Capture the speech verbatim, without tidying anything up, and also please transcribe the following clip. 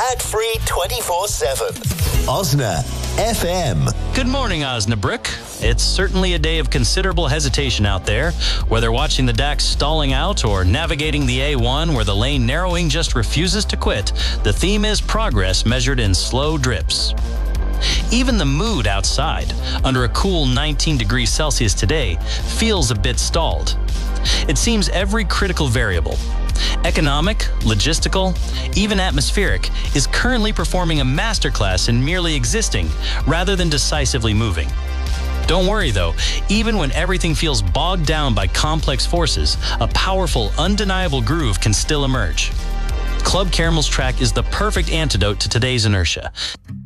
ad-free twenty-four seven. Osna F M. Good morning, Osnabrück. It's certainly a day of considerable hesitation out there, whether watching the D A X stalling out or navigating the A one where the lane narrowing just refuses to quit. The theme is progress measured in slow drips. Even the mood outside, under a cool nineteen degrees Celsius today, feels a bit stalled. It seems every critical variable, economic, logistical, even atmospheric, is currently performing a masterclass in merely existing rather than decisively moving. Don't worry though, even when everything feels bogged down by complex forces, a powerful, undeniable groove can still emerge. Club Caramel's track is the perfect antidote to today's inertia.